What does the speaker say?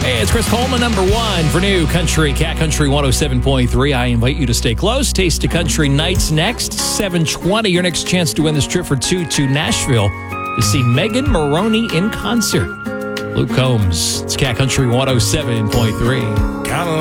Hey, it's Chris Coleman, number one for New Country, Cat Country 107.3. I invite you to stay close. Taste of Country Nights next, 7:20. Your next chance to win this trip for two to Nashville to see Megan Moroney in concert. Luke Combs, it's Cat Country 107.3.